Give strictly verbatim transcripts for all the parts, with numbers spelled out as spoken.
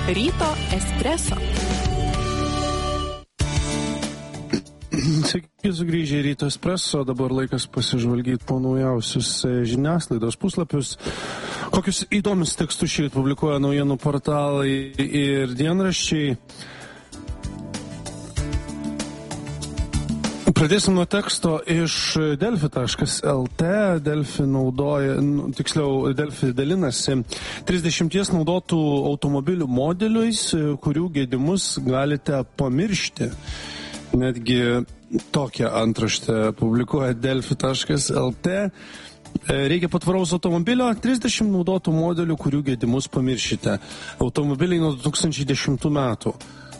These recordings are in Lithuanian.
Ryto espreso. Sveiki, sugrįžę į Ryto espreso, dabar laikas pasižvalgyti po naujausius žiniasklaidos puslapius. Kokius įdomius tekstus šįryt publikuoja naujienų portalai ir dienraščiai. Pradėsim nuo teksto iš delfi taškas lt. Delfi naudoja, tiksliau, Delfi dalinasi trisdešimties naudotų automobilių modeliais, kurių gedimus galite pamiršti. Netgi tokią antraštę publikuoja delfi taškas lt. Reikia patvaraus automobilio, trisdešimt naudotų modelių, kurių gedimus pamiršite. Automobiliai nuo du tūkstančiai dešimtų metų.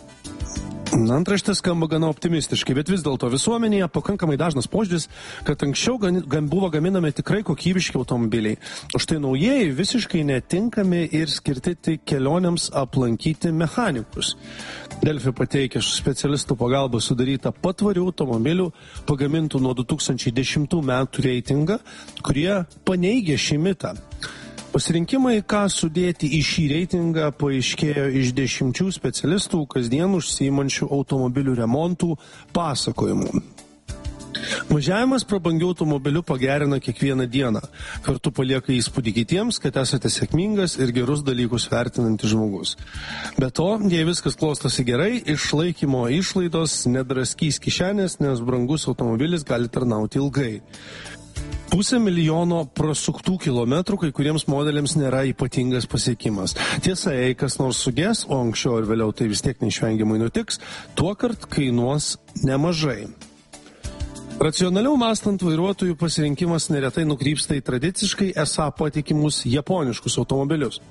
Antraštė skamba gana optimistiškai, bet vis dėlto visuomenėje pakankamai dažnas požiūris, kad anksčiau gan, gan buvo gaminami tikrai kokybiški automobiliai. O štai naujieji visiškai netinkami ir skirti tik kelionėms aplankyti mechanikus. Delfi pateikė specialistų pagalba sudarytą patvarių automobilių pagamintų nuo du tūkstančiai dešimtų metų reitingą, kurie paneigia šį mitą. Pasirinkimai, ką sudėti į šį reitingą, paaiškėjo iš dešimčių specialistų kasdien užsiimančių automobilių remontų pasakojimų. Važiavimas prabangių automobilių pagerina kiekvieną dieną. Kartu palieka įspūdį kitiems, kad esate sėkmingas ir gerus dalykus vertinantis žmogus. Be to, jei viskas klostosi gerai, išlaikymo išlaidos nedraskys kišenės, nes brangus automobilis gali tarnauti ilgai. Pusę milijono prasuktų kilometrų kai kuriems modeliams nėra ypatingas pasiekimas. Tiesa, jei kas nors sugės, o anksčiau ir vėliau tai vis tiek neišvengiamai nutiks, tuokart kainuos nemažai. Racionaliau mąstant, vairuotojų pasirinkimas neretai nukrypsta į tradiciškai esą patikimus japoniškus automobilius.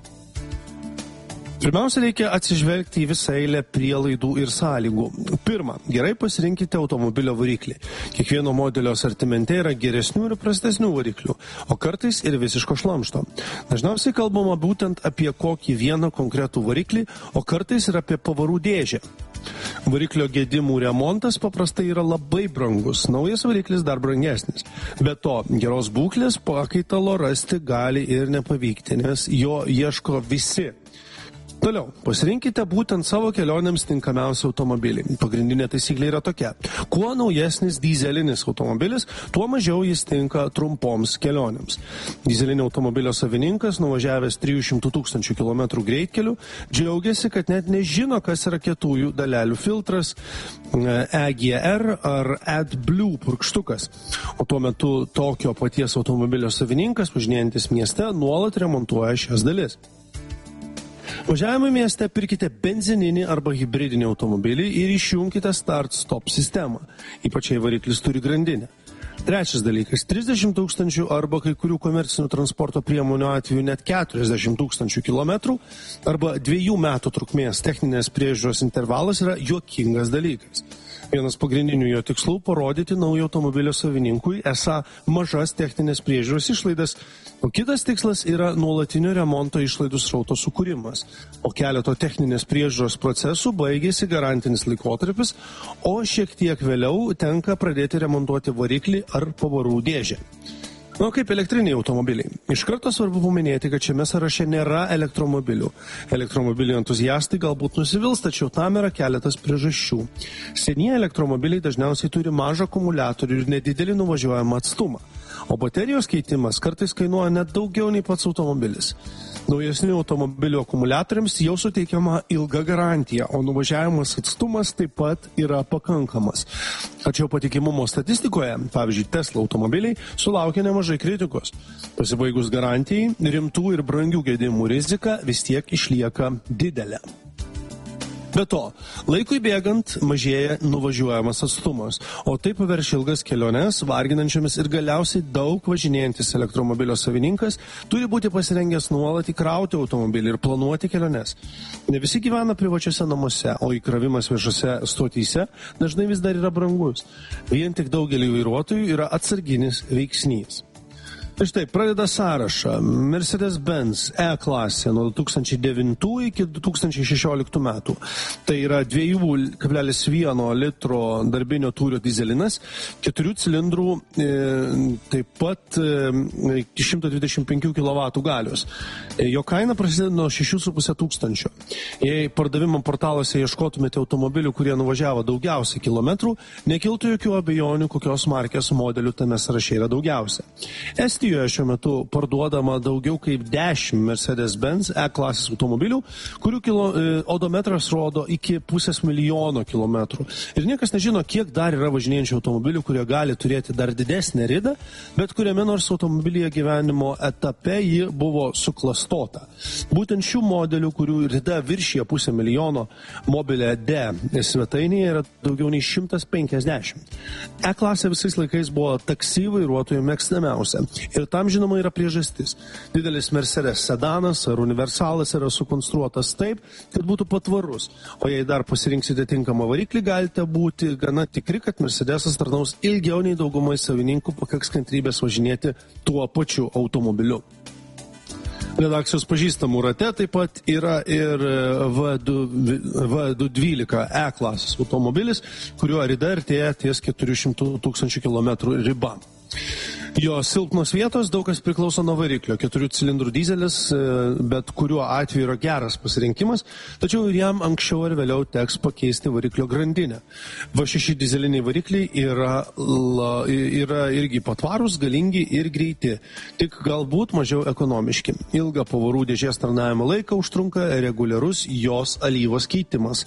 Pirmiausia, reikia atsižvelgti į visą eilę prielaidų ir sąlygų. Pirma, gerai pasirinkite automobilio variklį. Kiekvieno modelio asortimente yra geresnių ir prastesnių variklių, o kartais ir visiško šlamšto. Dažniausiai kalbama būtent apie kokį vieną konkretų variklį, o kartais ir apie pavarų dėžę. Variklio gedimų remontas paprastai yra labai brangus, naujas variklis dar brangesnis. Be to, geros būklės pakaitalo rasti gali ir nepavykti, nes jo ieško visi. Toliau, pasirinkite būtent savo kelionėms tinkamiausią automobilį. Pagrindinė taisyklė yra tokia. Kuo naujesnis dyzelinis automobilis, tuo mažiau jis tinka trumpoms kelionėms. Dyzelinio automobilio savininkas, nuvažiavęs trijų šimtų tūkstančių kilometrų greitkeliu, džiaugiasi, kad net nežino, kas yra kietųjų dalelių filtras, E G R ar AdBlue purkštukas. O tuo metu tokio paties automobilio savininkas, važinėjantis mieste, nuolat remontuoja šias dalis. Važiavimo mieste pirkite benzininį arba hibridinį automobilį ir išjungkite start-stop sistemą, ypač jei variklis turi grandinę. Trečias dalykas – trisdešimt tūkstančių arba kai kurių komercinių transporto priemonių atveju net keturiasdešimt tūkstančių kilometrų arba dviejų metų trukmės techninės priežiūros intervalas yra juokingas dalykas. Vienas pagrindinių jo tikslų – parodyti naujo automobilio savininkui esą mažas techninės priežiūros išlaidas, o kitas tikslas yra nuolatinio remonto išlaidų srauto sukūrimas. O keleto techninės priežiūros procesų baigėsi garantinis laikotarpis, o šiek tiek vėliau tenka pradėti remontuoti variklį ar pavarų dėžę. Na, kaip elektriniai automobiliai. Iš karto svarbu paminėti, kad šiame sąraše nėra elektromobilių. Elektromobilių entuziastai galbūt nusivils, tačiau tam yra keletas priežasčių. Senieji elektromobiliai dažniausiai turi mažą akumuliatorių ir nedidelį nuvažiuojamą atstumą, o baterijos keitimas kartais kainuoja net daugiau nei pats automobilis. Naujesnių automobilių akumuliatoriams jau suteikiama ilga garantija, o nuvažiavimas atstumas taip pat yra pakankamas. Tačiau patikimumo statistikoje, pavyzdžiui, Tesla automobiliai, sulaukia nemažai kritikos. Pasibaigus garantijai, rimtų ir brangių gedimų rizika vis tiek išlieka didelė. Be to, laikui bėgant mažėja nuvažiuojamas atstumas, o tai paverš ilgas keliones, varginančiomis ir galiausiai daug važinėjantis elektromobilio savininkas turi būti pasirengęs nuolat įkrauti automobilį ir planuoti keliones. Ne visi gyvena privačiose namuose, o įkravimas viešose stotyse dažnai vis dar yra brangus. Vien tik daugelį vairuotojų yra atsarginis veiksnys. Štai, pradeda sąrašą. Mercedes-Benz E-klasė nuo du tūkstančiai devintų iki du tūkstančiai šešioliktų metų. Tai yra dviejų kablelis vieno litro darbinio tūrio dizelinas, keturių cilindrų, e, taip pat e, šimto dvidešimt penkių kilovatų galios. E, jo kaina prasideda nuo šešių su puse tūkstančio. Jei pardavimo portaluose ieškotumėte automobilių, kurie nuvažiavo daugiausiai kilometrų, nekiltų jokių abejonių, kokios markės modelių tame sąraše yra daugiausia. Estijoje šiuo metu parduodama daugiau kaip dešimt Mercedes-Benz E-klasės automobilių, kurių kilo, odometras rodo iki pusės milijono kilometrų. Ir niekas nežino, kiek dar yra važinėjančių automobilių, kurie gali turėti dar didesnę ridą, bet kuriame nors automobilyje gyvenimo etape ji buvo suklastota. Būtent šių modelių, kurių rida viršyje pusę milijono, Mobile D svetainėje yra daugiau nei šimtas penkiasdešimt. E-klasė visais laikais buvo taksi vairuotojų mėgstamiausia. Ir tam, žinoma, yra priežastis. Didelis Mercedes sedanas ar universalas yra sukonstruotas taip, kad būtų patvarus. O jei dar pasirinksite tinkamą variklį, galite būti gana tikri, kad Mercedesas tarnaus ilgiau nei daugumai savininkų pakaks kantrybės važinėti tuo pačiu automobiliu. Redakcijos pažįstamų rate taip pat yra ir V du dvylika E-klasės automobilis, kuriuo rida artėja ties keturių šimtų tūkstančių kilometrų riba. Jo silpnos vietos daug kas priklauso nuo variklio. Keturių cilindrų dizelis, bet kuriuo atveju yra geras pasirinkimas, tačiau ir jam anksčiau ar vėliau teks pakeisti variklio grandinę. V šeši dizeliniai varikliai yra, la, yra irgi patvarūs, galingi ir greiti, tik galbūt mažiau ekonomiški. Ilgą pavarų dėžės tarnavimo laiką užtrunka reguliarus jos alyvos keitimas.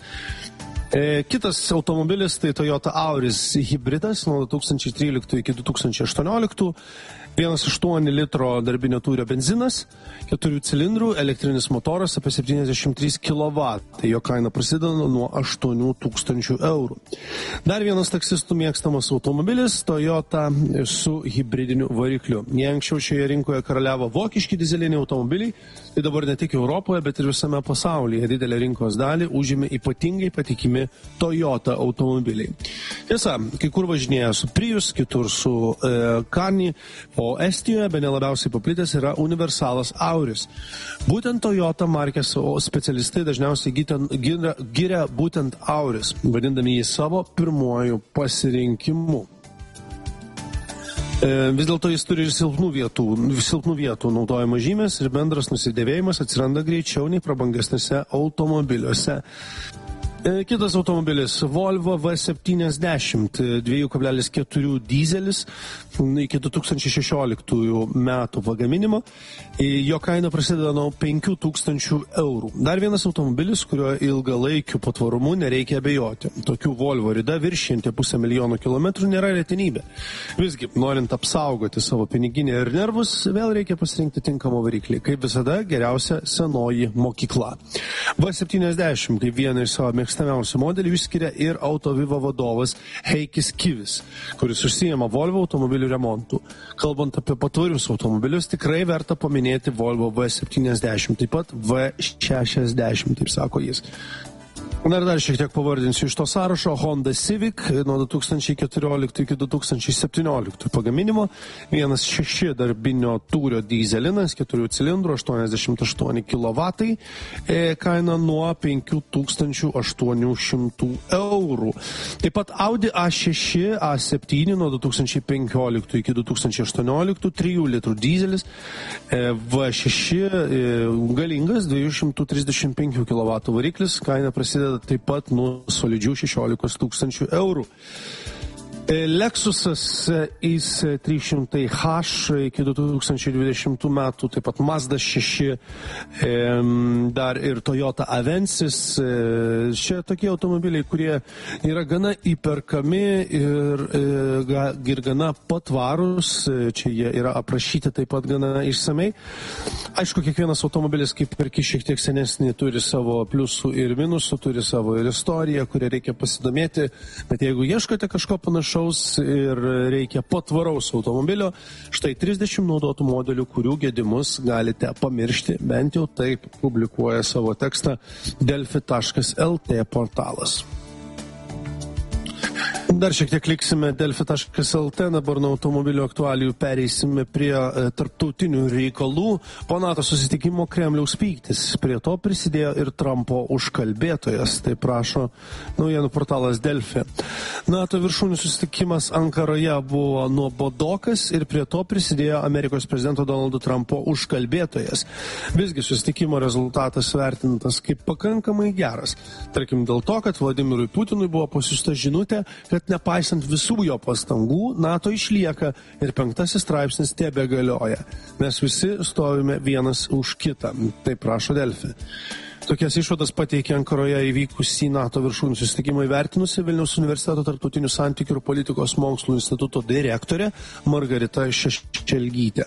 E, kitas automobilis tai Toyota Auris hibridas nuo du tūkstančiai tryliktų iki du tūkstančiai aštuonioliktų. vienas komą aštuoni litro darbinio tūrio benzinas, keturių cilindrų, elektrinis motoras apie septyniasdešimt trys kilovatai. Jo kaina prasideda nuo aštuonių tūkstančių eurų. Dar vienas taksistų mėgstamas automobilis Toyota su hibridiniu varikliu. Jei anksčiau šioje rinkoje karaliavo vokiški dizeliniai automobiliai, tai dabar ne tik Europoje, bet ir visame pasaulyje didelę rinkos dalį užėmė ypatingai patikimi Toyota automobiliai. Tiesa, kai kur važinėja su Prius, kitur su e, Carni, o Estijoje bene labiausiai paplitęs yra universalas Auris. Būtent Toyota markės specialistai dažniausiai giria, giria būtent Auris, vadindami jį savo pirmuoju pasirinkimu. Vis dėlto jis turi ir silpnų vietų, silpnų vietų naudojimo žymės ir bendras nusidėvėjimas atsiranda greičiau nei prabangesniuose automobiliuose. Kitas automobilis Volvo V septyniasdešimt, dviejų kablelis keturi dizelis iki du tūkstančiai šešioliktųjų metų pagaminimo. Jo kaina prasideda nuo penkių tūkstančių eurų. Dar vienas automobilis, kurio ilgalaikiu patvarumu nereikia abejoti. Tokių Volvo rida viršinti pusę milijono kilometrų nėra retenybė. Visgi, norint apsaugoti savo piniginę ir nervus, vėl reikia pasirinkti tinkamą variklį. Kaip visada, geriausia senoji mokykla. V septyniasdešimt, kaip vieną iš savo mėgstamiausių modelių, išskiria ir Autoviva vadovas Heikis Kivis, kuris užsijama Volvo automobilių remontų. Kalbant apie patvarius automobilius, tikrai verta paminėti Volvo V septyniasdešimt, taip pat V šešiasdešimt, taip sako jis. Na ir dar šiek tiek pavardinsiu iš to sąrašo. Honda Civic nuo du tūkstančiai keturioliktų iki du tūkstančiai septynioliktų pagaminimo. vienas komą šeši darbinio tūrio dizelinas, keturių cilindrų, aštuoniasdešimt aštuoni kilovatai. E, kaina nuo penkių tūkstančių aštuonių šimtų eurų. Taip pat Audi A šeši, A septyni nuo du tūkstančiai penkioliktų iki du tūkstančiai aštuonioliktų, trijų litrų dizelis. E, V šeši e, galingas, dviejų šimtų trisdešimt penkių kilovatų variklis. Kaina prasideda taip pat nuo solidžių šešiolikos tūkstančių eurų. Lexusas I S trys šimtai H iki du tūkstančiai dvidešimtų metų, taip pat Mazda šeši, dar ir Toyota Avensis. Šie tokie automobiliai, kurie yra gana įperkami ir, ir gana patvarūs. Čia jie yra aprašyti taip pat gana išsamei. Aišku, kiekvienas automobilis, kaip perki šiek tiek senesnį, turi savo pliusų ir minusų, turi savo ir istoriją, kurią reikia pasidomėti. Bet jeigu ieškote kažko panašaus ir reikia patvaraus automobilio, štai trisdešimt naudotų modelių, kurių gedimus galite pamiršti, bent jau taip publikuoja savo tekstą delfi taškas lt portalas. Dar šiek tiek liksime delfi taškas lt, dabar nuo automobilio aktualijų pereisime prie e, tarptautinių reikalų. Po NATO susitikimo Kremliaus pyktis. Prie to prisidėjo ir Trumpo užkalbėtojas, tai prašo naujienų portalas Delfi. NATO viršūnių susitikimas Ankaroje buvo nuobodokas ir prie to prisidėjo Amerikos prezidento Donaldo Trumpo užkalbėtojas. Visgi susitikimo rezultatas vertintas kaip pakankamai geras. Tarkim dėl to, kad Vladimirui Putinui buvo pasiųsta žinutė, kad nepaisant visų jo pastangų, NATO išlieka ir penktasis straipsnis tebegalioja. Mes visi stovime vienas už kitą. Taip rašo Delfi. Tokias išvadas pateikė Ankaroje įvykusį NATO viršūnių susitikimą įvertinusi Vilniaus universiteto tarptautinių santykių ir politikos mokslų instituto direktorė Margarita Šešelgytė.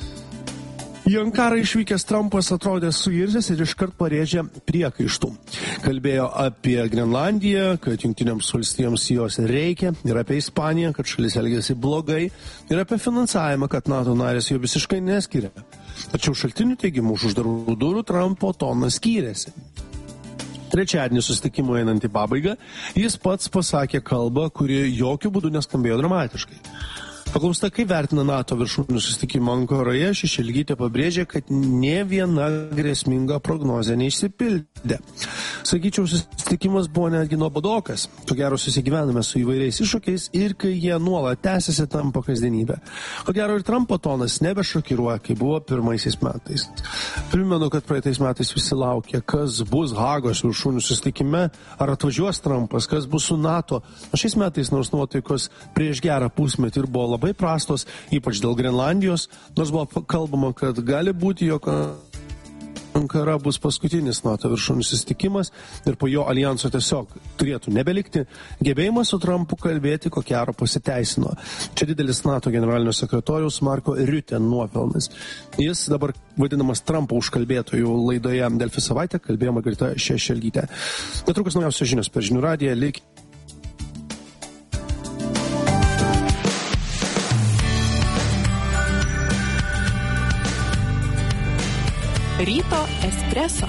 Į Ankarą išvykęs Trumpas atrodė suirzęs ir iškart parėžė priekaištų. Kalbėjo apie Grenlandiją, kad jungtinėms valstijoms jos reikia, ir apie Ispaniją, kad šalis elgėsi blogai, ir apie finansavimą, kad NATO narės jo visiškai neskiria. Tačiau šaltinių teigimų už uždarų durų Trumpo tonas skyrėsi. Trečiadienį susitikimo einant į pabaigą, jis pats pasakė kalbą, kuri jokių būdų neskambėjo dramatiškai. Paklausta, kaip vertina NATO viršūnių susitikimą Ankaroje, Šešelgytė pabrėžė, kad nė viena grėsminga prognozė neišsipildė. Sakyčiau, susitikimas buvo netgi nuobodokas. Ko gero susigyvename su įvairiais iššūkiais ir kai jie nuolat tęsiasi, tampa kasdienybė. Ko gero ir Trumpo tonas nebešokiruoja, kai buvo pirmaisiais metais. Primenu, kad praeitais metais visi laukė, kas bus Hagos viršūnių susitikime, ar atvažiuos Trumpas, kas bus su NATO. O šiais metais nors nuotaikos prieš gerą pusmetį ir buvo labai prastos, ypač dėl Grenlandijos, nors buvo kalbama, kad gali būti, jog Ankara bus paskutinis NATO viršūnių susitikimas ir po jo alijanso tiesiog turėtų nebelikti, gebėjimas su Trumpu kalbėti ko gero pasiteisino. Čia didelis NATO generalinio sekretoriaus Marko Riute nuopelnas. Jis dabar vadinamas Trumpo užkalbėtojų laidoje Delfi savaitę kalbėjo Margarita Šešelgytė. Netrukus naujausios žinios per Žinių radiją. Lik... Ryto espreso.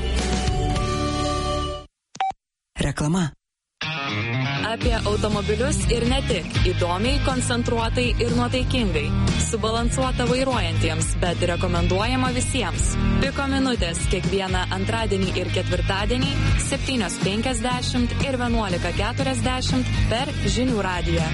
Reklama. Apie automobilius ir ne tik. Įdomiai, koncentruotai ir nuotaikingai. Subalansuota vairuojantiems, bet rekomenduojama visiems. Piko minutės kiekvieną antradienį ir ketvirtadienį septynios penkiasdešimt ir vienuolika keturiasdešimt per Žinių radiją.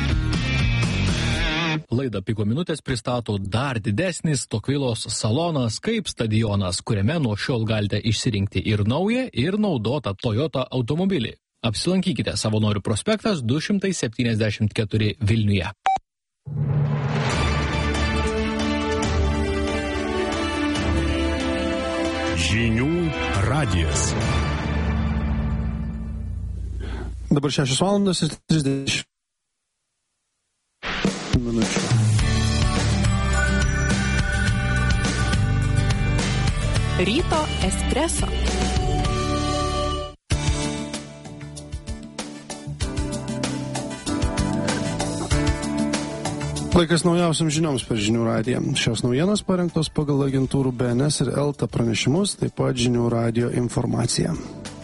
Laidą Piko minutės pristato dar didesnis Tokvilos salonas kaip stadionas, kuriame nuo šiol galite išsirinkti ir naują, ir naudotą Toyota automobilį. Apsilankykite Savanorių prospektas du šimtai septyniasdešimt keturi Vilniuje. Žinių radijas. Dabar šešios valandos ir trisdešimt minučių. Ryto espreso. Laikas naujausiam žinioms per Žinių radiją. Šios naujienos parengtos pagal agentūrų B N S ir Elta pranešimus, taip pat Žinių radijo informacija.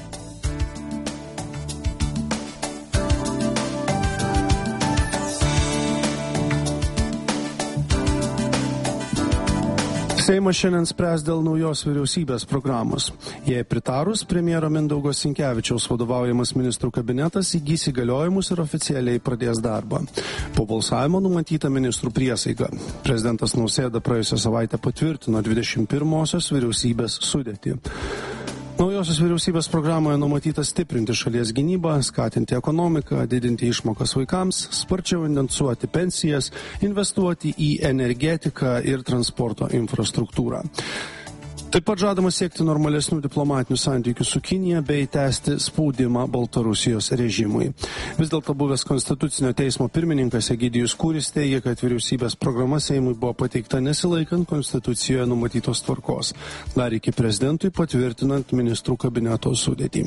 Seimas šiandien spręs dėl naujos vyriausybės programos. Jei pritarus, premjero Mindaugo Sinkevičiaus vadovaujamas ministrų kabinetas įgys įgaliojimus ir oficialiai pradės darbą. Po balsavimo numatyta ministrų priesaika. Prezidentas Nausėda praėjusią savaitę patvirtino dvidešimt pirmosios vyriausybės sudėtį. Naujosios vyriausybės programoje numatyta stiprinti šalies gynybą, skatinti ekonomiką, didinti išmokas vaikams, sparčiau indeksuoti pensijas, investuoti į energetiką ir transporto infrastruktūrą. Taip pat žadama siekti normalesnių diplomatinių santykių su Kinija bei tęsti spaudimą Baltarusijos režimui. Vis dėlto buvęs Konstitucinio teismo pirmininkas Egidijus Kūris teigia, kad vyriausybės programa Seimui buvo pateikta nesilaikant Konstitucijoje numatytos tvarkos, dar iki prezidentui patvirtinant ministrų kabineto sudėtį.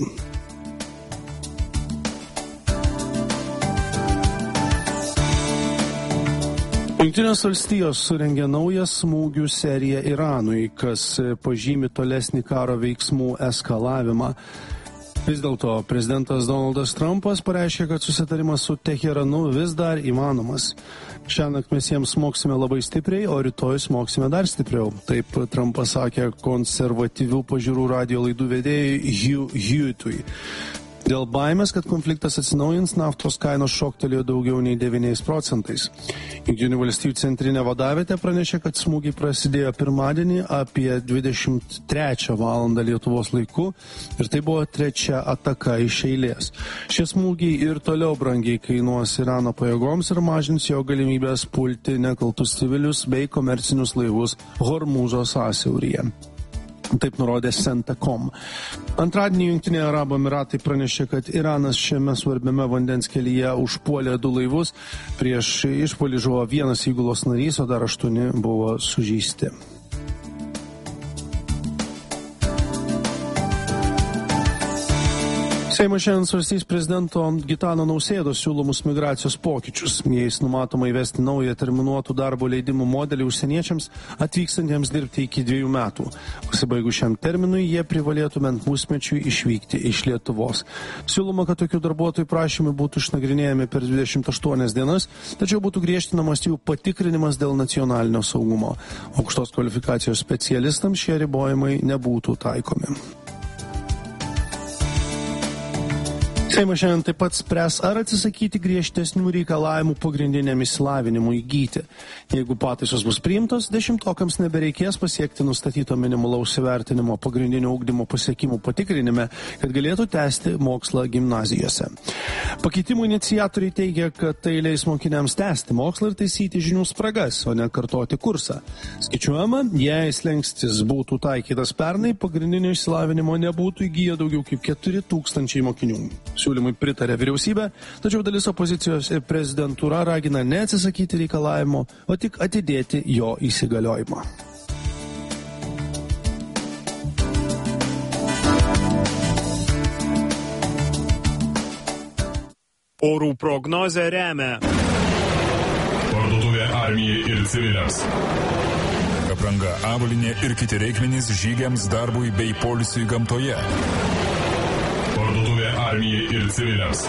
Jungtinės valstijos surengė naują smūgių seriją Iranui, kas pažymi tolesnį karo veiksmų eskalavimą. Vis dėlto prezidentas Donaldas Trumpas pareiškė, kad susitarimas su Teheranu vis dar įmanomas. Šiąnakt mes jiems smoksime labai stipriai, o rytoj smoksime dar stipriau. Taip Trumpas sakė konservatyvių pažiūrų radijo laidų vedėjui Hugh Hewittui. Dėl baimės, kad konfliktas atsinaujins, naftos kainos šoktelėjo daugiau nei devyniais procentais. Jungtinių valstijų centrinė vadavietė pranešė, kad smūgiai prasidėjo pirmadienį apie dvidešimt trečią valandą Lietuvos laiku ir tai buvo trečia ataka iš eilės. Šie smūgiai ir toliau brangiai kainuos Irano pajėgoms ir mažins jo galimybės pulti nekaltus civilius bei komercinius laivus Hormūzo sąsiauryje. Taip nurodė Centacom. Antradienį Jungtiniai Arabų Emiratai pranešė, kad Iranas šiame svarbiame vandens kelyje užpuolė du laivus. Prieš išpuolį žuvo vienas įgulos narys, o dar aštuoni buvo sužeisti. Seimas šiandien svarstys prezidento Gitano Nausėdos siūlomus migracijos pokyčius. Jais numatoma įvesti naują terminuotų darbo leidimų modelį užsieniečiams atvykstantiems dirbti iki dviejų metų. Pasibaigus šiam terminui, jie privalėtų bent pusmečiui išvykti iš Lietuvos. Siūloma, kad tokių darbuotojų prašymai būtų išnagrinėjami per dvidešimt aštuonias dienas, tačiau būtų griežtinamas jų patikrinimas dėl nacionalinio saugumo. Aukštos kvalifikacijos specialistams šie ribojimai nebūtų taikomi. Seimas šiandien taip pat spręs, ar atsisakyti griežtesnių reikalavimų pagrindiniam išsilavinimui įgyti. Jeigu pataisos bus priimtos, dešimtokams nebereikės pasiekti nustatyto minimalaus įvertinimo pagrindinio ugdymo pasiekimų patikrinime, kad galėtų tęsti mokslą gimnazijose. Pakeitimų iniciatoriai teigia, kad tai leis mokiniams tęsti mokslą ir taisyti žinių spragas, o ne kartoti kursą. Skaičiuojama, jei slengstis būtų taikytas pernai, pagrindinio išsilavinimo nebūtų įgyję daugiau kaip keturi tūkstančiai mokinių. Siūlymui pritarė vyriausybė, tačiau dalis opozicijos ir prezidentūra ragina neatsisakyti reikalavimo, o tik atidėti jo įsigaliojimą. Orų prognozę remia Parduotuvė Armijai ir civiliams. Apranga, avalynė ir kiti reikmenys žygiams, darbui bei poilsiui gamtoje. Parduotuvė Armijai ir civiliams.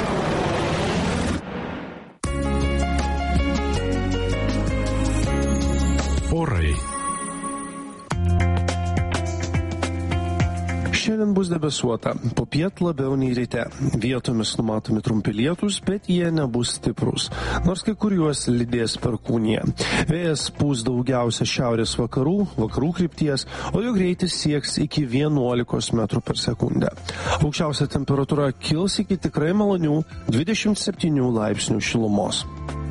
Orai. Šiandien bus debesuota, popiet labiau nei ryte. Vietomis numatomi trumpi lietūs, bet jie nebus stiprus, nors kai kur juos lydės perkūnija. Vėjas pūs daugiausia šiaurės vakarų, vakarų krypties, o jo greitis sieks iki vienuolikos metrų per sekundę. Aukščiausia temperatūra kils iki tikrai malonių dvidešimt septynių laipsnių šilumos.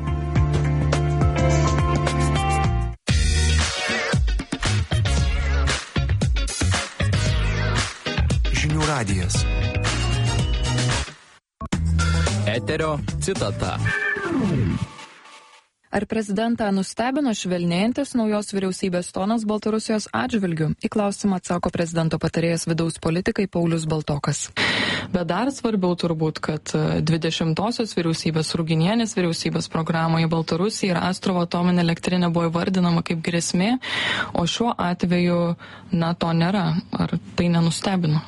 Radijas. Eterio citata. Ar prezidentą nustebino švelnėjantis naujos vyriausybės tonas Baltarusijos atžvilgiu? Į klausimą atsako prezidento patarėjas vidaus politikai Paulius Baltokas. Bet dar svarbiau turbūt, kad dvidešimtosios vyriausybės Ruginienės vyriausybės programoje Baltarusija ir Astravo atominė elektrinė buvo įvardinama kaip grėsmė, o šiuo atveju, na, to nėra. Ar tai nenustebino?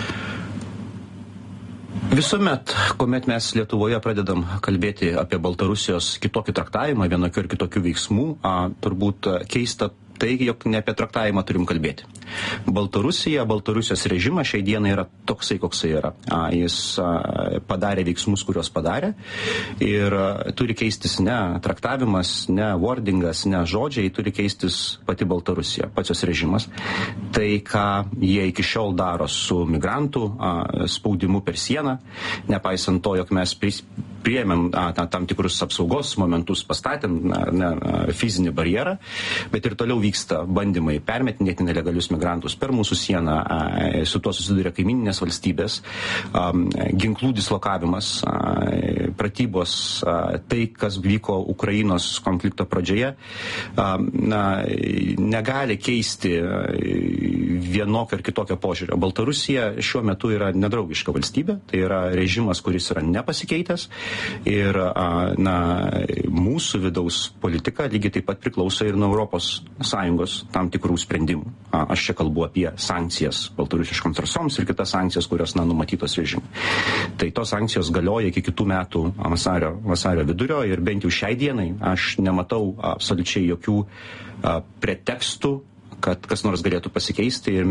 Visuomet, kuomet mes Lietuvoje pradedam kalbėti apie Baltarusijos kitokį traktavimą, vienokių ir kitokių veiksmų, a, turbūt keista tai, jog ne apie traktavimą turim kalbėti. Baltarusija, Baltarusijos režimas šiai dienai yra toksai, koksai yra. A, jis a, padarė veiksmus, kuriuos padarė ir a, turi keistis ne traktavimas, ne wordingas, ne žodžiai, turi keistis pati Baltarusija, pats jos režimas. Tai, ką jie iki šiol daro su migrantų a, spaudimu per sieną, nepaisant to, jog mes pris, priėmėm a, tam tikrus apsaugos momentus, pastatėm a, ne, a, fizinį barjerą, bet ir toliau vyksta bandymai permetinėti nelegalius migrantus per mūsų sieną, su tuo susiduria kaimininės valstybės, ginklų dislokavimas, pratybos, tai, kas vyko Ukrainos konflikto pradžioje, na, negali keisti vienokio ar kitokio požiūrio. Baltarusija šiuo metu yra nedraugiška valstybė, tai yra režimas, kuris yra nepasikeitęs ir na, mūsų vidaus politika lygiai taip pat priklauso ir nuo Europos Sąjungos tam tikrų sprendimų. Aš čia kalbu apie sankcijas baltarusiškoms trasoms ir kitas sankcijas, kurios na, numatytos režimui. Tai tos sankcijos galioja iki kitų metų vasario, vasario vidurio ir bent jau šiai dienai aš nematau absoliučiai jokių a, pretekstų, kad kas nors galėtų pasikeisti ir